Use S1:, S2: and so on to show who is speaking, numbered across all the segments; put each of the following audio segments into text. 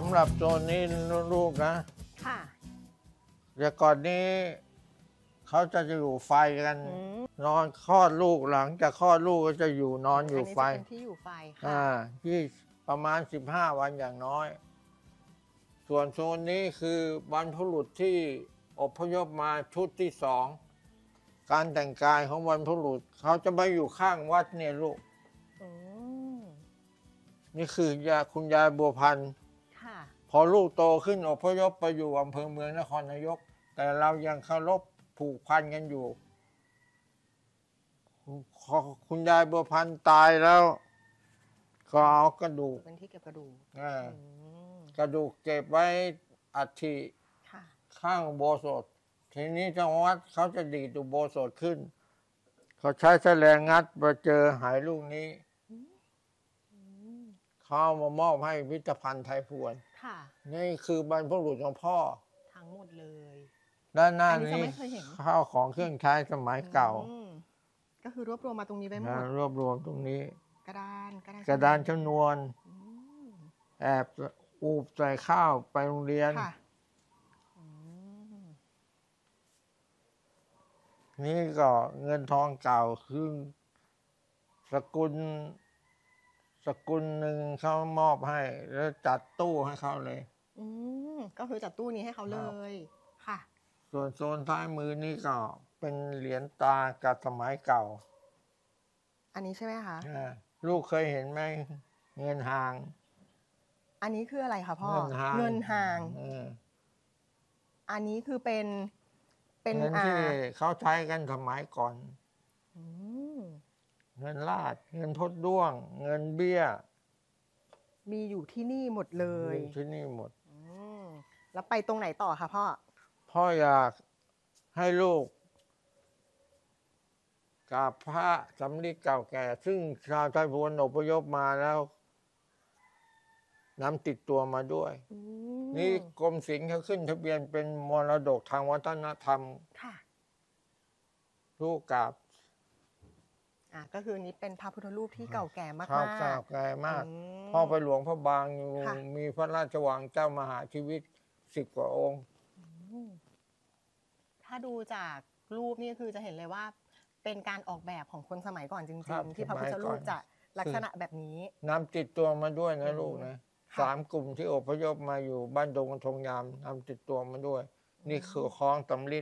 S1: ำหรับโซนนี้ลูกนะ
S2: ค่ะ
S1: แต่ก่อนนี้เขาจะอยู่ไฟกันนอนคลอดลูกหลังจากคลอดลูกก็จะอยู่นอนอยู่ไฟ
S2: เป็นที่อยู่ไฟค่ะ
S1: ที่ประมาณ15 วันอย่างน้อยส่วนโซนนี้คือบรรพบุรุษที่อพยพมาชุดที่2การแต่งกายของบรรพบุรุษเขาจะมาอยู่ข้างวัดเนี่ยลูกนี่คือยาคุณยายบัวพันธ์พอลูกโตขึ้นอพยพไปอยู่อำเภอเมืองนครนายกแต่เรายังเคารพผูกพันกันอยู่คุณยายบัวพันธ์ตายแล้วก็เอากระดูก
S2: เป็นที่เก็บกระดูก
S1: กระดูกเก็บไว้อัฐิข้างอุโบสถทีนี้เจ้าวัดเขาจะดีดอุโบสถขึ้นเขาใช้แฉลงงัดมาเจอหายลูกนี้เขามามอบให้พิพิธภัณฑ์ไทยพวนนี่คือบรรพบุรุษของพ่อ
S2: ทั้งหมดเลย
S1: ด้านหน้านี้ข้าวของเครื่องใช้สมัยเก่า
S2: ก็คือรวบรวมมาตรงนี้ไว้หมด
S1: รวบรวมตรงนี้
S2: กระ
S1: ดานชนวนแอบอูบใส่ข้าวไปโรงเรียนนี่ก็เงินทองเก่าคือสกุลหนึ่งเขามอบให้แล้วจัดตู้ให้เขาเลย
S2: ก็คือจัดตู้นี้ให้เขาเลยค่ะ
S1: ส่วนโซนซ้ายมือนี่ก็เป็นเหรียญตากับสมัยเก่า
S2: อันนี้ใช่ไหมคะ
S1: ลูกเคยเห็นไหมเงินห่าง
S2: อันนี้คืออะไรคะพ่อเงินห่างอันนี้คือเป็น
S1: เงินที่เขาใช้กันสมัยก่อนเงินลาดเงินทดด้วงเงินเบี้ย
S2: มีอยู่ที่นี่หมดเลย
S1: ที่นี่หมด
S2: แล้วไปตรงไหนต่อคะ
S1: พ่ออยากให้ลูกกราบพระสำริดเก่าแก่ซึ่งชาวไทยพวนอพยพมาแล้วนำติดตัวมาด้วยนี่กรมศิลป์เขาขึ้นทะเบียนเป็นมรดกทางวัฒนธรรมลูกกราบ
S2: ก็คือนี้เป็นพระพุทธรูปที่เก่าแก่มาก
S1: เก่าแก่มากพ่อไปหลวงพระบางอยู่มีพระราชวังเจ้ามหาชีวิต10 กว่าองค์
S2: ถ้าดูจากรูปนี่คือจะเห็นเลยว่าเป็นการออกแบบของคนสมัยก่อนจริงๆที่พระพุทธรูปจะลักษณะแบบนี้
S1: นำติดตัวมาด้วยนะลูกนะ3 กลุ่มที่อพยพมาอยู่บ้านดงทงยามนำติดตัวมาด้วยนี่คือคล้องสำริด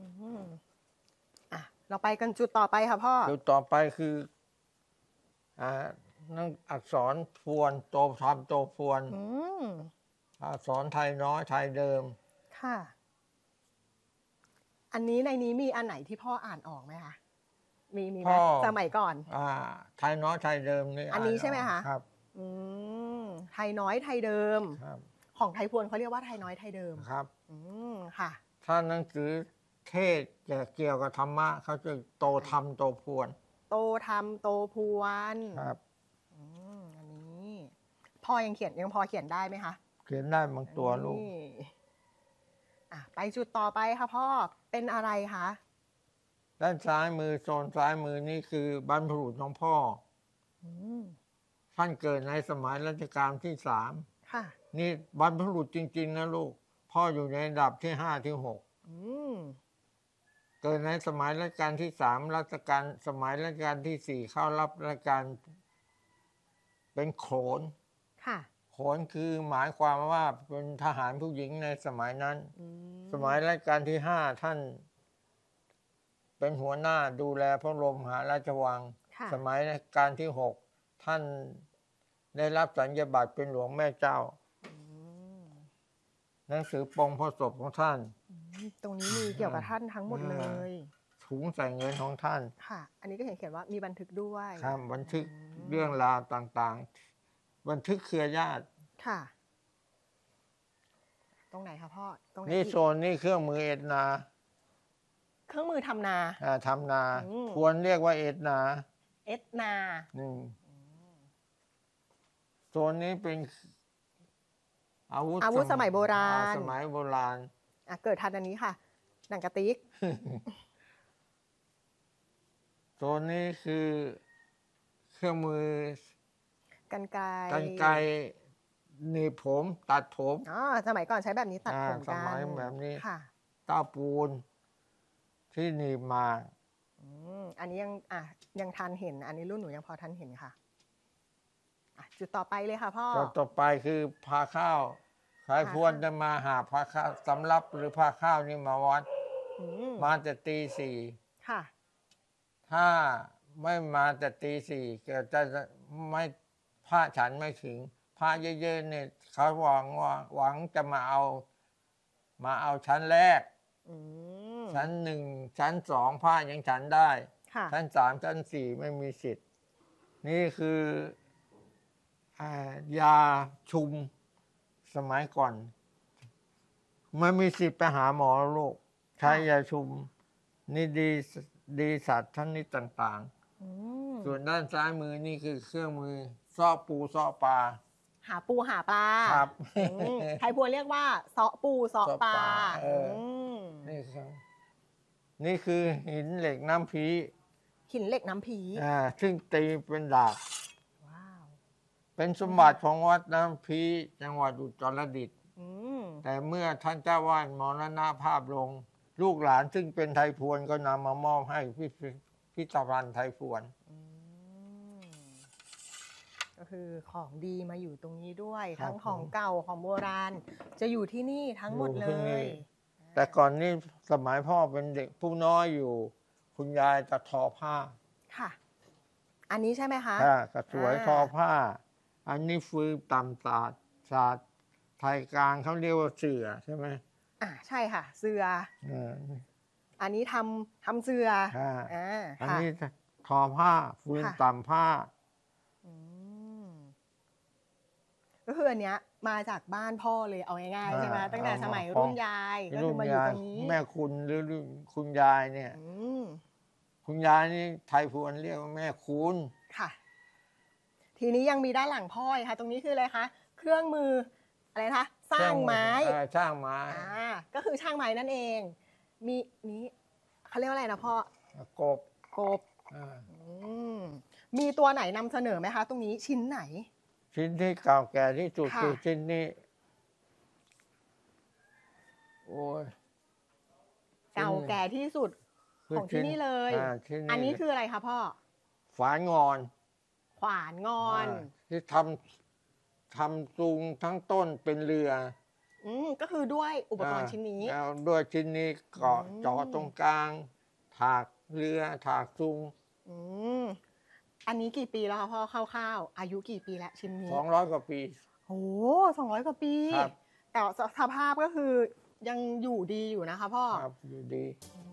S2: เราไปกันจุดต่อไปค่ะพ่อ
S1: จุดต่อไปคือนั่งอักษรพวนโตทำโตพวนอักษรไทยน้อยไทยเดิม
S2: ค่ะอันนี้ในนี้มีอันไหนที่พ่ออ่านออกไหมคะมีไหมสมัยก่อน
S1: ไทยน้อยไทยเดิมนี่
S2: อันนี้ใช่ไหมคะ
S1: ครับ
S2: ไทยน้อยไทยเดิมของไทยพวนเขาเรียกว่าไทยน้อยไทยเดิม
S1: ครับ
S2: ค่ะ
S1: ถ้าหนังสือเทศเกี่ยวกับธรรมะเขาจะโตธรรมโตพวน
S2: โตธรรมโตพวน
S1: ครับ
S2: อันนี้พ่อยังพอเขียนได้ไหมคะ
S1: เขียนได้บางตัวลูก
S2: ไปจุดต่อไปค่ะพ่อเป็นอะไรคะ
S1: ด้านซ้ายมือโซนซ้ายมือนี่คือบรรพบุรุษของพ่อท่านเกิดในสมัยรัชกาลที่3
S2: ค่ะ
S1: นี่บรรพบุรุษจริงๆนะลูกพ่ออยู่ในอันดับที่5ที่6เกิดในสมัยรัชกาลที่3สมัยรัชกาลที่4เข้ารับราชการเป็นโขน
S2: ค่ะ
S1: โขนคือหมายความว่าเป็นทหารผู้หญิงในสมัยนั้นสมัยรัชกาลที่5ท่านเป็นหัวหน้าดูแลพระบรมมหาราชวังสมัยรัชกาลที่6ท่านได้รับสัญญาบัตรเป็นหลวงแม่เจ้าหนังสือปงพระศพของท่าน
S2: ตรงนี้มีเกี่ยวกับท่านทั้งหมดเลย
S1: ถุงใส่เงินของท่าน
S2: ค่ะอันนี้ก็เขียนว่ามีบันทึกด้วย
S1: ครับบันทึกเรื่องราวต่างๆบันทึกเครือญาติ
S2: ค่ะตรงไหนคะพ่อตรงไหน
S1: นี่โซนนี่เครื่องมือเอ็ดนา
S2: เครื่องมือทำนา
S1: ทำนาควรเรียกว่าเอ็ดนาโซนนี้เป็นอาวุธ
S2: สมัยโบราณ
S1: เกิ
S2: ดทันอันนี้ค่ะหนังกระติก
S1: โซนนี้คือเครื่องมือ
S2: กรรไกร
S1: หนีบผมตัดผม
S2: อ๋อสมัยก่อนใช้แบบนี้ตัดผม
S1: ส
S2: กัน
S1: มัยแบบนี้
S2: ค่ะ
S1: เต้าปูนที่หนีบมา
S2: อันนี้ยังทันเห็น อันนี้รุ่นหนูยังพอทันเห็นค่ะจุดต่อไปเลยค่ะพ่อ
S1: จุดต่อไปคือพาข้าวใครควรจะมาหาพาข้าวสำรับหรือพาข้าวนี่มาวัด มาแต่ตีสี่
S2: ค่ะ
S1: ถ้าไม่มาแต่ตีสี่ก็จะไม่พระฉันไม่ถึงพระเยอะๆเนี่ยเขาหวังจะมาเอาชั้นแรกชั้นหนึ่งชั้นสองพระยังฉันได้ ชั้นสามชั้นสี่ไม่มีสิทธิ์นี่คือยาชุมสมัยก่อนไม่มีสิทธิ์ไปหาหมอลูกใช้ยาชุมนี่ดีสัตว์ชนิดต่างๆส่วนด้านซ้ายมือนี่คือเครื่องมือซ้อปูซ้อปลา
S2: หาปูหาปลา
S1: ครับ
S2: ไทยพวนเรียกว่าซ้อปูซ้อปลา
S1: นี่คือหินเหล็กน้ำผี
S2: หินเหล็กน้ำผี
S1: ซึ่งตีเป็นดาบ
S2: ว้าว
S1: เป็นสมบัติของวัดน้ำผีจังหวัดอุตรดิตถ์แต่เมื่อท่านเจ้าวาดมรณภาพลงลูกหลานซึ่งเป็นไทยพวนก็นำมามอบให้พิพิธภัณฑ์ไทยพวน
S2: ก็คือของดีมาอยู่ตรงนี้ด้วยทั้งของเก่าของโบราณจะอยู่ที่นี่ทั้งหมดเลย
S1: แต่ก่อนนี้สมัยพ่อเป็นเด็กผู้น้อยอยู่คุณยายจะทอผ้า
S2: ค่ะอันนี้ใช่ไหมคะ
S1: กระสวยทอผ้าอันนี้ฟืนต่ำศาสตร์ไทยกลางเขาเรียกว่าเสื่อใช่ไหม
S2: ใช่ค่ะเสื่ออันนี้ทำเสื่อ
S1: อันนี้ทอผ้าฟืนต่ำผ้า
S2: ก็คืออันเนี้ยมาจากบ้านพ่อเลยเอาง่ายๆใช่ไหมตั้งแต่สมัยรุ่นยายก็คือมาอยู่ตรงนี้
S1: แม่คุณหรือคุณยายเนี่ยคุณยายนี่ไทยพวนเรียกว่าแม่คุณ
S2: ค่ะทีนี้ยังมีด้านหลังพ่อค่ะตรงนี้คืออะไรคะเครื่องมืออะไรคะสร้างไม้
S1: ช่างไม้
S2: ก็คือช่างไม้นั่นเองมีนี้เขาเรียกว่าอะไรนะพ่อกบมีตัวไหนนำเสนอไหมคะตรงนี้ชิ้นไหน
S1: ชิ้นที่เก่าแก่ที่สุดคือชิ้นนี้โอ้ย
S2: เก่าแก่ที่สุดของที่นี่เลยอันนี้คืออะไรคะพ่อ
S1: ขวานงอนที่ทำซุงทั้งต้นเป็นเรือ
S2: ก็คือด้วยอุปกรณ์ชิ้นนี้
S1: ด้วยชิ้นนี้เกาะเจาะตรงกลางถากเรือถากซุง
S2: อันนี้กี่ปีแล้วคะพ่อคร่าวๆอายุกี่ปีแล้วชิ้นนี้
S1: 200 กว่าปี
S2: โอ้200 กว่าปีแต่สภาพก็คือยังอยู่ดีอยู่นะคะพ่อ
S1: ครับอยู่ดี